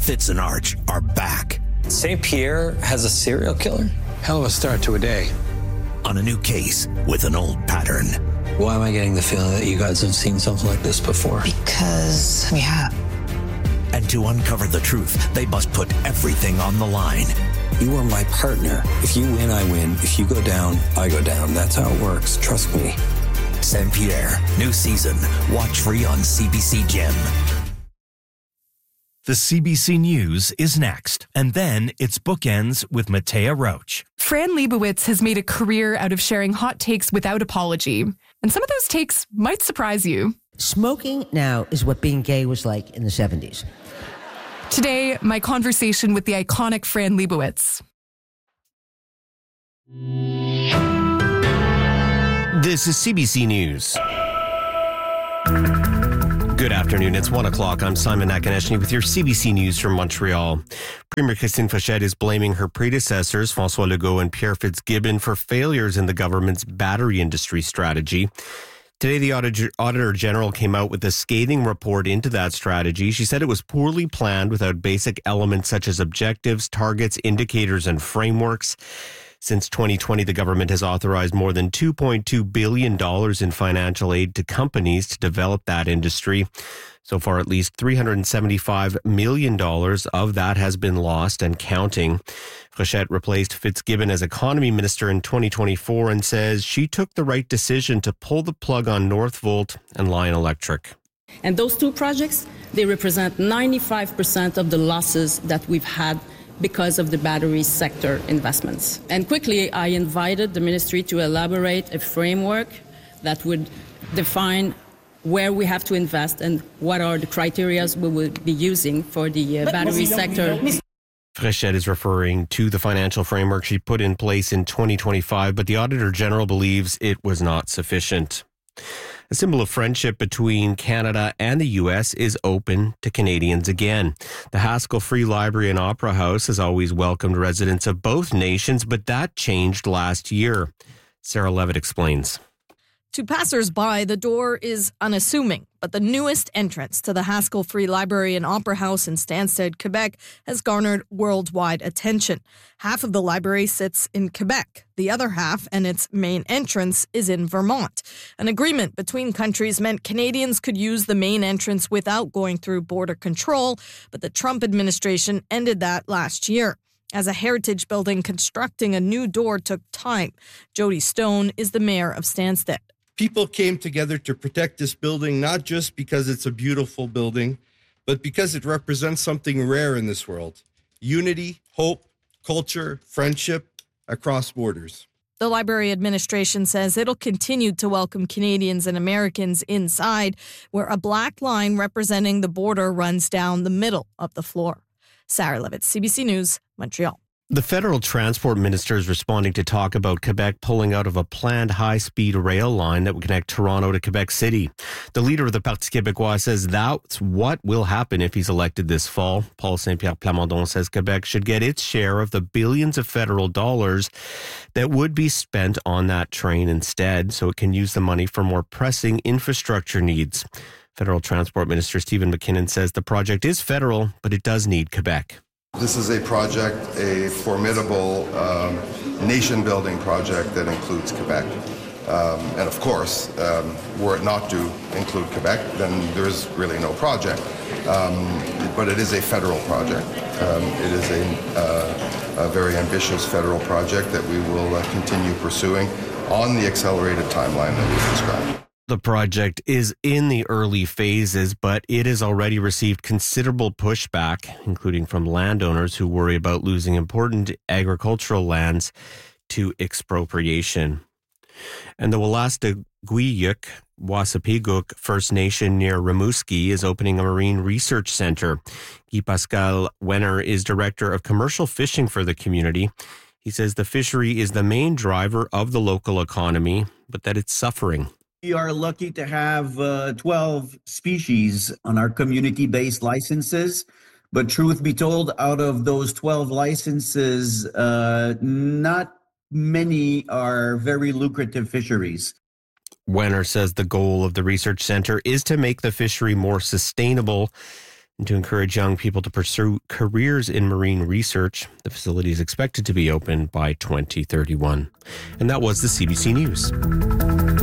Fitz and Arch are back. St. Pierre has a serial killer? Hell of a start to a day. On a new case with an old pattern. Why am I getting the feeling that you guys have seen something like this before? Because we have. And to uncover the truth, they must put everything on the line. You are my partner. If you win, I win. If you go down, I go down. That's how it works. Trust me. St. Pierre, new season. Watch free on CBC Gem. The CBC News is next, and then it's Bookends with Matea Roach. Fran Lebowitz has made a career out of sharing hot takes without apology, and some of those takes might surprise you. Smoking now is what being gay was like in the 70s. Today, my conversation with the iconic Fran Lebowitz. This is CBC News. Good afternoon. It's 1 o'clock. I'm Simon Nakaneshny with your CBC News from Montreal. Premier Christine Fauchette is blaming her predecessors, François Legault and Pierre Fitzgibbon, for failures in the government's battery industry strategy. Today, the Auditor General came out with a scathing report into that strategy. She said it was poorly planned without basic elements such as objectives, targets, indicators, and frameworks. Since 2020, the government has authorized more than $2.2 billion in financial aid to companies to develop that industry. So far, at least $375 million of that has been lost and counting. Fauchette replaced Fitzgibbon as economy minister in 2024 and says she took the right decision to pull the plug on Northvolt and Lion Electric. And those two projects, they represent 95% of the losses that we've had because of the battery sector investments. And quickly, I invited the ministry to elaborate a framework that would define where we have to invest and what are the criteria we will be using for the battery sector. Fauchette is referring to the financial framework she put in place in 2025, but the Auditor General believes it was not sufficient. A symbol of friendship between Canada and the U.S. is open to Canadians again. The Haskell Free Library and Opera House has always welcomed residents of both nations, but that changed last year. Sarah Levitt explains. To passers-by, the door is unassuming, but the newest entrance to the Haskell Free Library and Opera House in Stansted, Quebec, has garnered worldwide attention. Half of the library sits in Quebec. The other half, and its main entrance, is in Vermont. An agreement between countries meant Canadians could use the main entrance without going through border control, but the Trump administration ended that last year. As a heritage building, constructing a new door took time. Jody Stone is the mayor of Stansted. People came together to protect this building, not just because it's a beautiful building, but because it represents something rare in this world. Unity, hope, culture, friendship across borders. The library administration says it'll continue to welcome Canadians and Americans inside, where a black line representing the border runs down the middle of the floor. Sarah Levitt, CBC News, Montreal. The federal transport minister is responding to talk about Quebec pulling out of a planned high-speed rail line that would connect Toronto to Quebec City. The leader of the Parti Québécois says that's what will happen if he's elected this fall. Paul Saint-Pierre Plamondon says Quebec should get its share of the billions of federal dollars that would be spent on that train instead, so it can use the money for more pressing infrastructure needs. Federal Transport Minister Stephen McKinnon says the project is federal, but it does need Quebec. This is a project, a formidable nation-building project that includes Quebec. And of course, were it not to include Quebec, then there's really no project. But it is a federal project. It is a very ambitious federal project that we will continue pursuing on the accelerated timeline that we've described. The project is in the early phases, but it has already received considerable pushback, including from landowners who worry about losing important agricultural lands to expropriation. And the Wolastoqiyik Wasapiguk First Nation near Rimouski is opening a marine research center. Guy Pascal Wenner is director of commercial fishing for the community. He says the fishery is the main driver of the local economy, but that it's suffering. We are lucky to have 12 species on our community-based licenses. But truth be told, out of those 12 licenses, not many are very lucrative fisheries. Wenner says the goal of the research center is to make the fishery more sustainable. And to encourage young people to pursue careers in marine research, the facility is expected to be open by 2031. And that was the CBC News.